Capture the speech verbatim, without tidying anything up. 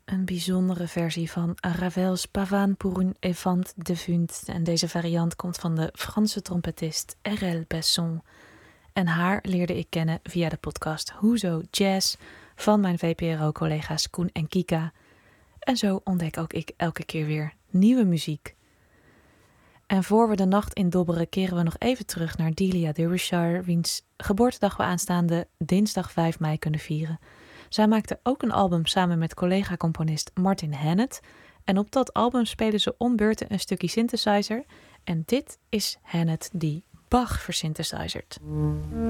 een bijzondere versie van Ravel's Pavane pour une Evente de Vunt. En deze variant komt van de Franse trompetist R L Besson. En haar leerde ik kennen via de podcast Hoezo Jazz van mijn V P R O-collega's Koen en Kika. En zo ontdek ook ik elke keer weer nieuwe muziek. En voor we de nacht in dobberen keren we nog even terug naar Delia Derbyshire, wiens geboortedag we aanstaande dinsdag vijf mei kunnen vieren. Zij maakte ook een album samen met collega-componist Martin Hannett. En op dat album spelen ze om beurten een stukje synthesizer. En dit is Hannett die Bach versynthesizert.